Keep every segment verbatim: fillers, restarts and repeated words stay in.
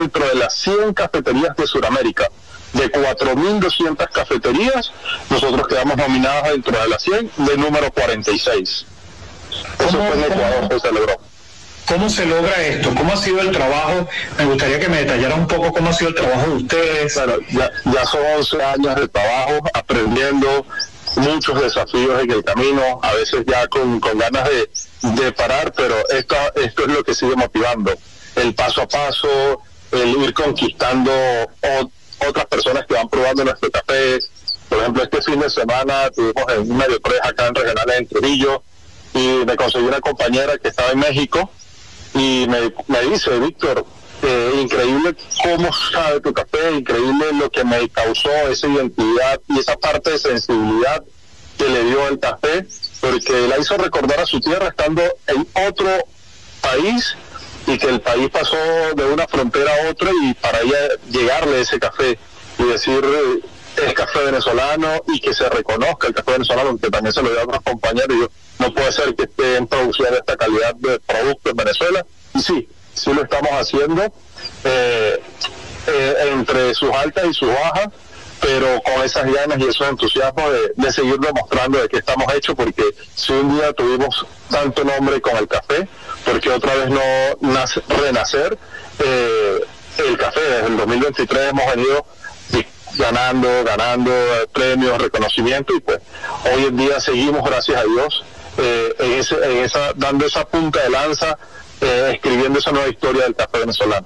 dentro de las cien cafeterías de Sudamérica. De cuatro mil doscientas cafeterías, nosotros quedamos nominados dentro de las cien, de número cuarenta y seis. Eso fue en Ecuador, se celebró. ¿Cómo se logra esto? ¿Cómo ha sido el trabajo? Me gustaría que me detallara un poco cómo ha sido el trabajo de ustedes. Bueno, ya, ya son once años de trabajo, aprendiendo, muchos desafíos en el camino, a veces ya con, con ganas de, de parar, pero esto, esto es lo que sigue motivando. El paso a paso, el ir conquistando o, otras personas que van probando nuestro café. Por ejemplo, este fin de semana tuvimos en un medio tres acá en Regionales en Trujillo, y me conseguí una compañera que estaba en México, y me, me dice, Víctor, eh, increíble cómo sabe tu café, increíble lo que me causó esa identidad y esa parte de sensibilidad que le dio el café, porque la hizo recordar a su tierra estando en otro país, y que el país pasó de una frontera a otra, y para ella llegarle ese café y decir es café venezolano, y que se reconozca el café venezolano, que también se lo dio a otros compañeros, y yo, no puede ser que estén produciendo esta calidad de producto en Venezuela, y sí, sí lo estamos haciendo, eh, eh, entre sus altas y sus bajas, pero con esas ganas y esos entusiasmos de, de seguir demostrando de qué estamos hechos, porque si un día tuvimos tanto nombre con el café, porque otra vez no nace, renacer, eh, el café desde el dos mil veintitrés hemos venido ganando, ganando eh, premios, reconocimiento, y pues hoy en día seguimos, gracias a Dios, eh, en ese, en esa, dando esa punta de lanza, eh, escribiendo esa nueva historia del café venezolano.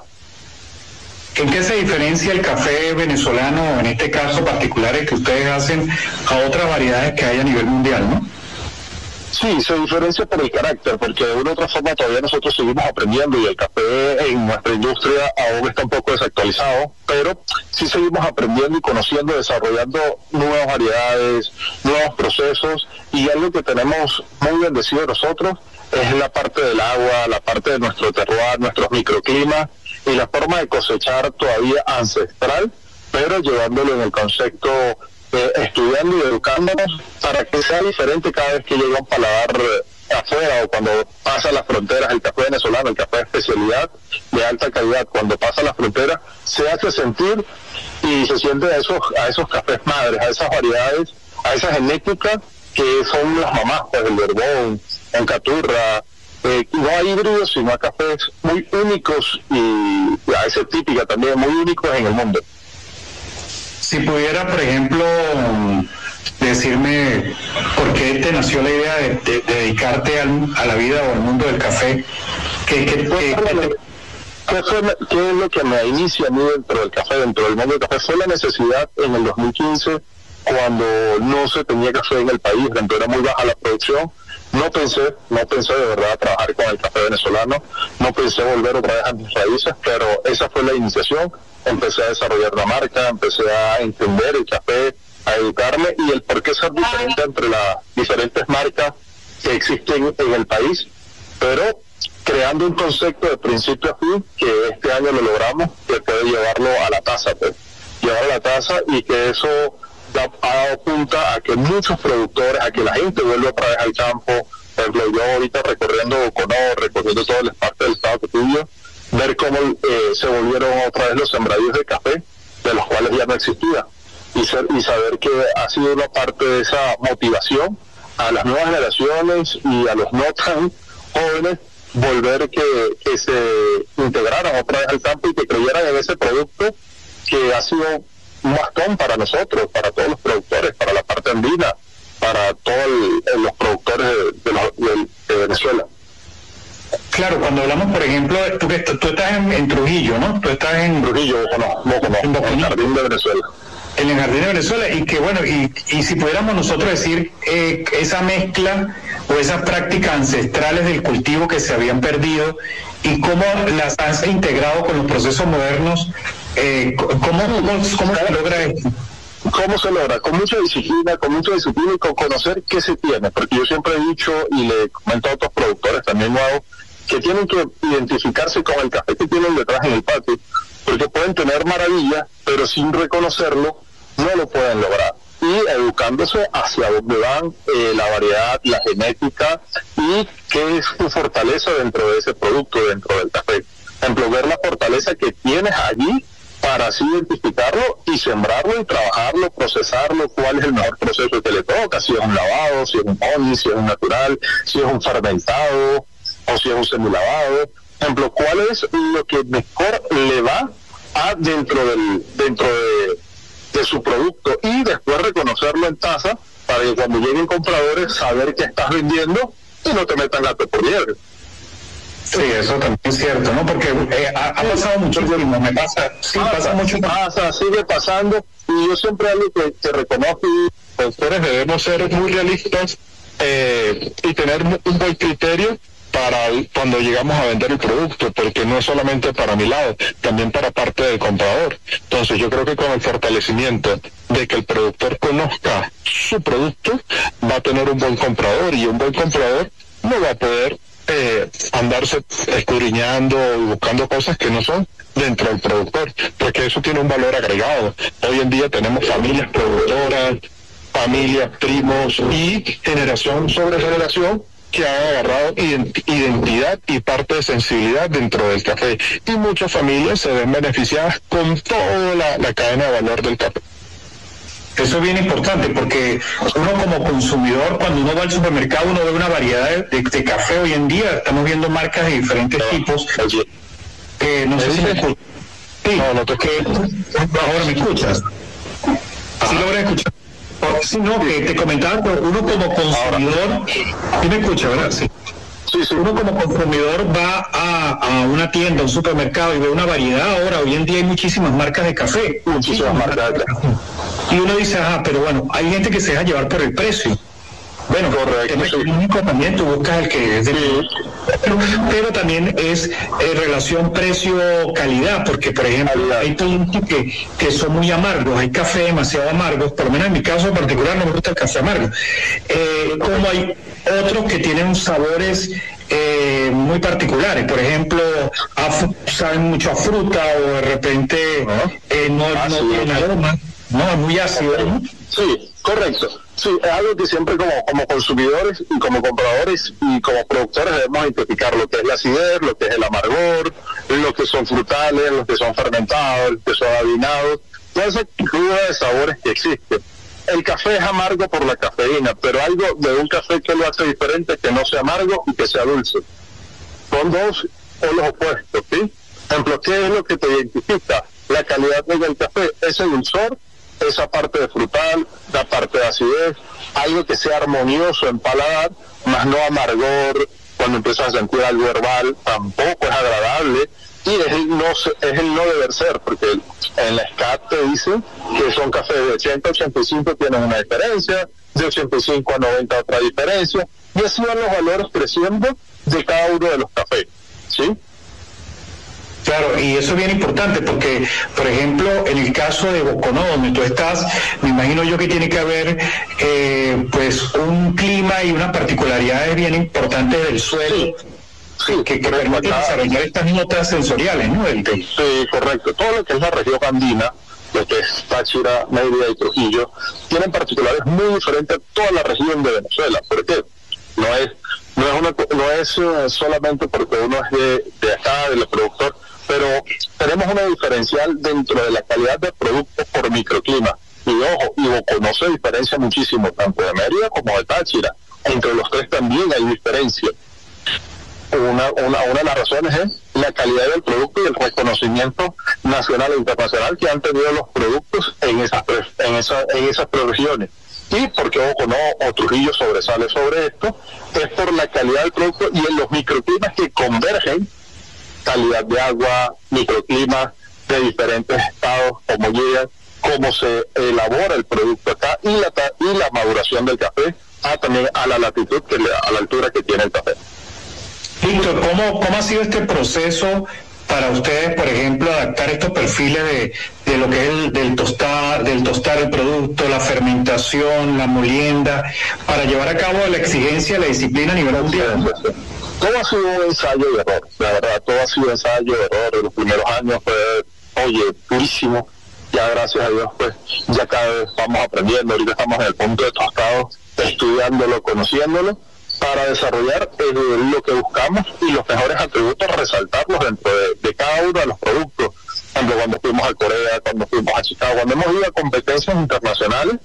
¿En qué se diferencia el café venezolano, en este caso particulares que ustedes hacen, a otras variedades que hay a nivel mundial, no? Sí, se diferencia por el carácter, porque de una u otra forma todavía nosotros seguimos aprendiendo, y el café en nuestra industria aún está un poco desactualizado, pero sí seguimos aprendiendo y conociendo, desarrollando nuevas variedades, nuevos procesos, y algo que tenemos muy bendecido nosotros es la parte del agua, la parte de nuestro terroir, nuestros microclimas, y la forma de cosechar todavía ancestral, pero llevándolo en el concepto, eh, estudiando y educándonos para que sea diferente cada vez que llega un paladar afuera, o cuando pasa las fronteras. El café venezolano, el café de especialidad de alta calidad, cuando pasa las fronteras se hace sentir y se siente a esos, a esos cafés madres, a esas variedades, a esa genética que son las mamás, pues el Borbón, en Caturra. Eh, no hay híbridos, sino a cafés muy únicos, y, y a esa típica también, muy únicos en el mundo. Si pudiera, por ejemplo, decirme por qué te nació la idea de, de, de dedicarte al, a la vida o al mundo del café, ¿qué, qué, pues, qué, bueno, qué, te... ¿qué, fue, ¿qué es lo que me inicia a mí dentro del café, dentro del mundo del café? Fue la necesidad en el dos mil quince, cuando no se tenía café en el país, cuando era muy baja la producción. No pensé, no pensé de verdad trabajar con el café venezolano, no pensé volver otra vez a mis raíces, pero esa fue la iniciación. Empecé a desarrollar la marca, empecé a entender el café, a educarme, y el por qué ser diferente entre las diferentes marcas que existen en el país, pero creando un concepto de principio a fin, que este año lo logramos, que puede llevarlo a la taza, pues, llevarlo a la taza, y que eso ha dado punta a que muchos productores, a que la gente vuelva otra vez al campo. Por ejemplo, yo ahorita recorriendo Boconó, recorriendo todas las partes del estado de Trujillo, ver cómo eh, se volvieron otra vez los sembradíos de café, de los cuales ya no existía, y, ser, y saber que ha sido una parte de esa motivación a las nuevas generaciones y a los no tan jóvenes, volver que, que se integraran otra vez al campo y que creyeran en ese producto que ha sido un bastón para nosotros, para todos los productores, para la parte andina, para todos los productores de, de, de, de Venezuela. Claro, cuando hablamos, por ejemplo, tú, tú estás en, en Trujillo, ¿no? Tú estás en Trujillo, Boconó, Boconó, en, en el Jardín de Venezuela. En el Jardín de Venezuela, y que bueno, y, y si pudiéramos nosotros decir eh, esa mezcla o esas prácticas ancestrales del cultivo que se habían perdido, y cómo las has integrado con los procesos modernos, eh, ¿cómo, cómo, cómo se logra esto? ¿Cómo se logra? Con mucha disciplina, con mucha disciplina y con conocer qué se tiene, porque yo siempre he dicho, y le comento a otros productores también nuevos, que tienen que identificarse con el café que tienen detrás en el patio, porque pueden tener maravillas, pero sin reconocerlo no lo pueden lograr. Y educándose hacia dónde van, eh, la variedad, la genética, y qué es su fortaleza dentro de ese producto, dentro del café. ejemplo, ver la fortaleza que tienes allí para así identificarlo y sembrarlo y trabajarlo, procesarlo, cuál es el mejor proceso que le toca, si es un lavado, si es un honey, si es un natural, si es un fermentado o si es un semilavado. Por ejemplo, cuál es lo que mejor le va a dentro del dentro de, de su producto, y después reconocerlo en taza para que cuando lleguen compradores saber que estás vendiendo y no te metan gato por liebre. Sí, eso también es cierto, ¿no? Porque eh, ha, ha pasado muchísimo, me pasa, sí, pasa, pasa mucho. Pasa, sigue pasando, y yo siempre algo que, que reconozco, y productores debemos ser muy realistas eh, y tener un buen criterio para cuando llegamos a vender el producto, porque no es solamente para mi lado, también para parte del comprador. Entonces yo creo que con el fortalecimiento de que el productor conozca su producto, va a tener un buen comprador, y un buen comprador no va a poder eh, andarse escudriñando y buscando cosas que no son dentro del productor, porque eso tiene un valor agregado. Hoy en día tenemos familias productoras, familias, primos y generación sobre generación que han agarrado identidad y parte de sensibilidad dentro del café, y muchas familias se ven beneficiadas con toda la, la cadena de valor del café. Eso es bien importante, porque uno como consumidor, cuando uno va al supermercado, uno ve una variedad de, de, de café. Hoy en día estamos viendo marcas de diferentes no, tipos. Eh, no sé si me escuchas. Sí, no, no te que ahora me escuchas. ¿Sí logras escuchar? Sí, no, que te comentaba, uno como consumidor, ¿sí me escucha, verdad? Sí. Sí, sí. Uno como consumidor va a, a una tienda, a un supermercado, y ve una variedad. Ahora, hoy en día hay muchísimas marcas de café. Muchísimas marcas de café. Y uno dice, ah, pero bueno, hay gente que se deja llevar por el precio. Bueno, correcto, es económico también, tú buscas el que es de... Sí. Pero, pero también es eh, relación precio-calidad, porque por ejemplo calidad. Hay productos que, que son muy amargos, hay café demasiado amargos, por lo menos en mi caso en particular no me gusta el café amargo, eh, como hay otros que tienen sabores eh, muy particulares, por ejemplo a, saben mucho a fruta, o de repente eh, no, no tienen aroma, no, es muy ácido, ¿no? Sí, correcto. Sí, es algo que siempre como, como consumidores y como compradores y como productores debemos identificar lo que es la acidez, lo que es el amargor, lo que son frutales, lo que son fermentados, lo que son avinados, toda esa cruda de sabores que existe. El café es amargo por la cafeína, pero algo de un café que lo hace diferente, que no sea amargo y que sea dulce. Son dos polos opuestos, ¿sí? Por ejemplo, ¿qué es lo que te identifica? La calidad del café, ese dulzor, esa parte de frutal, la parte de acidez, algo que sea armonioso en paladar, más no amargor. Cuando empiezas a sentir algo herbal, tampoco es agradable, y es el no, es el no deber ser, porque en la S C A T te dicen que son cafés de ochenta a ochenta y cinco tienen una diferencia, de ochenta y cinco a noventa otra diferencia, y así van los valores creciendo de cada uno de los cafés, ¿sí? Claro, y eso es bien importante porque, por ejemplo, en el caso de Boconó, donde tú estás, me imagino yo que tiene que haber eh, pues un clima y unas particularidades bien importantes del suelo, sí, sí, que, que permiten desarrollar estas notas sensoriales, ¿no? El, el... Sí, correcto. Todo lo que es la región andina, lo que es Táchira, Mérida y Trujillo, tienen particularidades muy diferentes a toda la región de Venezuela. ¿Por qué? No es, no es, una, no es uh, solamente porque uno es de, de acá, del productor, pero tenemos una diferencial dentro de la calidad del producto por microclima. Y ojo, y Boconó se diferencia muchísimo, tanto de Mérida como de Táchira. Entre los tres también hay diferencia. Una, una, una de las razones es la calidad del producto y el reconocimiento nacional e internacional que han tenido los productos en esas tres, en esa, en esas tres regiones. Y porque Boconó o Trujillo sobresale sobre esto, es por la calidad del producto y en los microclimas que convergen, calidad de agua, microclimas de diferentes estados, cómo llegan, cómo se elabora el producto acá, y la, y la maduración del café, a, también a la latitud, que le, a la altura que tiene el café. Víctor, ¿cómo, cómo ha sido este proceso para ustedes, por ejemplo, adaptar estos perfiles de, de lo que es el del tostar, del tostar el producto, la fermentación, la molienda, para llevar a cabo la exigencia, la disciplina a nivel mundial? Todo ha sido un ensayo y error, la verdad, todo ha sido ensayo y error. En los primeros años fue, oye, durísimo. Ya gracias a Dios, pues, ya cada vez vamos aprendiendo. Ahorita estamos en el punto de tostado, estudiándolo, conociéndolo, para desarrollar eh, lo que buscamos y los mejores atributos, resaltarlos dentro de, de cada uno de los productos. Por ejemplo, cuando fuimos a Corea, cuando fuimos a Chicago, cuando hemos ido a competencias internacionales,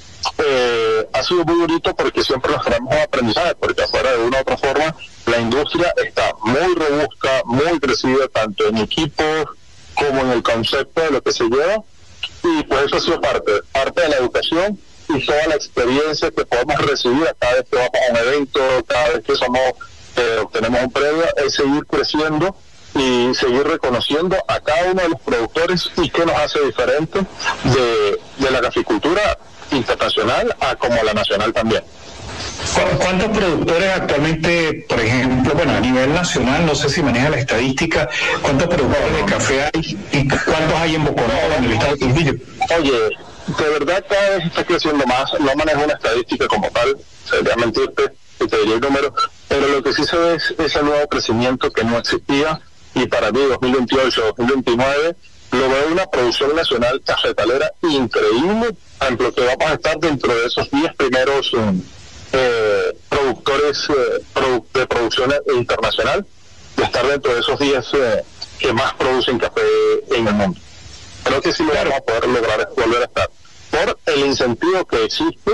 eh, ha sido muy bonito porque siempre nos traemos un aprendizaje, porque afuera de una u otra forma la industria está muy robusta, muy crecida, tanto en equipos como en el concepto de lo que se lleva, y pues eso ha sido parte, parte de la educación y toda la experiencia que podemos recibir a cada vez que vamos a un evento, cada vez que somos eh, obtenemos un premio, es seguir creciendo y seguir reconociendo a cada uno de los productores y qué nos hace diferente de, de la caficultura internacional a como la nacional también. ¿Cuántos productores actualmente, por ejemplo, bueno, a nivel nacional, no sé si maneja la estadística, cuántos productores de café hay y cuántos hay en Boconó, en el estado de Trujillo? Oye, de verdad cada vez está creciendo más, no manejo una estadística como tal, sería mentirte si te diría el número, pero lo que sí se ve es ese nuevo crecimiento que no existía, y para mí dos mil veintiocho, dos mil veintinueve, lo veo una producción nacional cafetalera increíble, por ejemplo, que vamos a estar dentro de esos diez primeros um, eh, productores eh, produ de producción internacional, de estar dentro de esos diez eh, que más producen café en el mundo. Creo que sí lo vamos a poder lograr volver a estar, por el incentivo que existe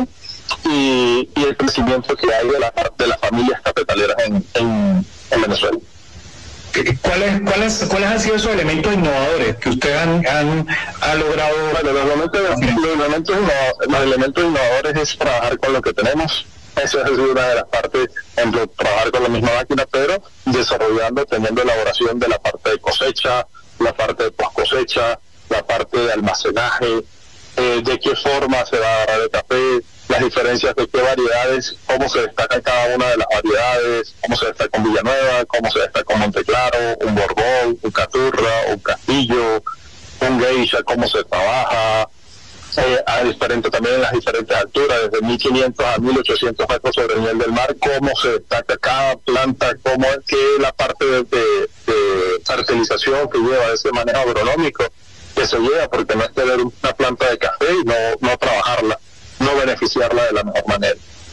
y, y el crecimiento que hay de, la, de las familias cafetaleras en, en, en Venezuela. ¿Cuáles, cuáles, ¿Cuáles han sido esos elementos innovadores que ustedes han, han ha logrado? Bueno, los elementos, los, elementos los elementos innovadores es trabajar con lo que tenemos. Esa es una de las partes, en trabajar con la misma máquina, pero desarrollando, teniendo elaboración de la parte de cosecha, la parte de post cosecha, la parte de almacenaje, eh, de qué forma se va a agarrar el café, las diferencias de qué variedades, cómo se destaca cada una de las variedades, cómo se destaca con Villanueva, cómo se destaca con Monteclaro, un Borbón, un Caturra, un Castillo, un Geisha, cómo se trabaja, eh, a diferente, también en las diferentes alturas, desde mil quinientos a mil ochocientos metros sobre el nivel del mar, cómo se destaca cada planta, cómo es que la parte de, de, de fertilización que lleva, ese manejo agronómico que se lleva, porque no es tener una planta de café y no, no trabajarla, no beneficiarla de la mejor manera.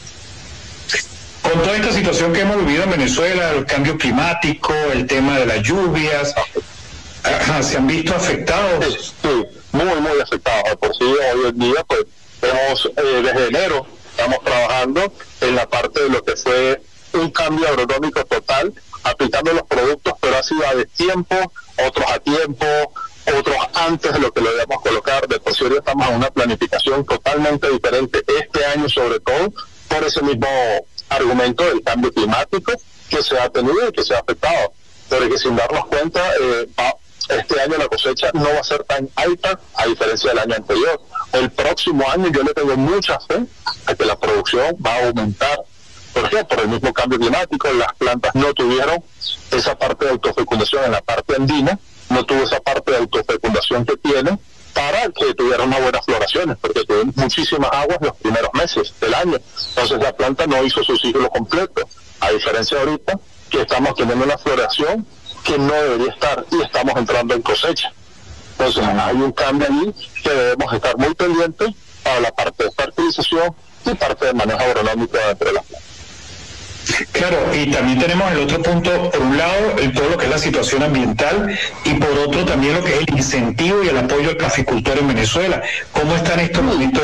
Con toda esta situación que hemos vivido en Venezuela, el cambio climático, el tema de las lluvias, ajá, ¿se han visto afectados? Sí, sí, muy, muy afectados. Por sí, hoy en día, pues, hemos, eh, desde enero, estamos trabajando en la parte de lo que fue un cambio agronómico total, aplicando los productos, pero ha sido a destiempo, otros a tiempo, otros antes de lo que lo debemos colocar. De por sí hoy estamos en una planificación totalmente diferente este año, sobre todo por ese mismo argumento del cambio climático que se ha tenido y que se ha afectado, pero que sin darnos cuenta eh, este año la cosecha no va a ser tan alta a diferencia del año anterior. El próximo año yo le tengo mucha fe a que la producción va a aumentar. ¿Por qué? Por el mismo cambio climático. Las plantas no tuvieron esa parte de autofecundación en la parte andina, no tuvo esa parte de autofecundación que tiene para que tuviera unas buenas floraciones, porque tuvimos muchísimas aguas los primeros meses del año. Entonces la planta no hizo su ciclo completo, a diferencia de ahorita, que estamos teniendo una floración que no debería estar y estamos entrando en cosecha. Entonces hay un cambio allí que debemos estar muy pendientes para la parte de fertilización y parte de manejo agronómico dentro de las plantas. Claro, y también tenemos el otro punto, por un lado, el, todo lo que es la situación ambiental, y por otro también lo que es el incentivo y el apoyo al caficultor en Venezuela. ¿Cómo están estos momentos?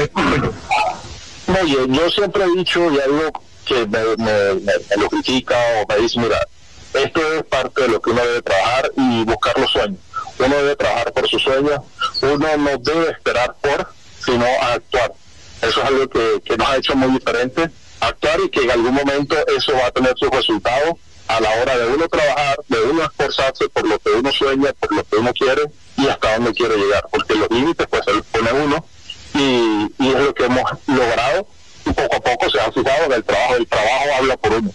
Oye, yo siempre he dicho, y algo que me, me, me, me lo critica o me dice, mira, esto es parte de lo que uno debe trabajar y buscar los sueños. Uno debe trabajar por sus sueños, uno no debe esperar por, sino actuar. Eso es algo que, que nos ha hecho muy diferente, actuar, y que en algún momento eso va a tener sus resultados a la hora de uno trabajar, de uno esforzarse por lo que uno sueña, por lo que uno quiere y hasta dónde quiere llegar, porque los límites pues se los pone uno y, y es lo que hemos logrado, y poco a poco se ha fijado que el trabajo, el trabajo habla por uno.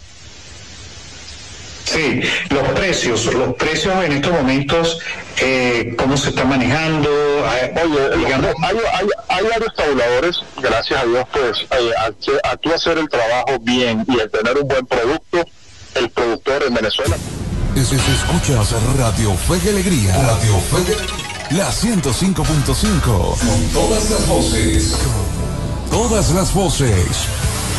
Sí, los precios, los precios en estos momentos, eh, ¿cómo se están manejando? Oye, digamos, hay, hay, hay varios tabuladores, gracias a Dios, pues, eh, a, a tú hacer el trabajo bien y el tener un buen producto, el productor en Venezuela. Es, es, escuchas Radio Fe y Alegría, Radio Fe y Alegría, la ciento cinco punto cinco, con todas las voces, todas las voces.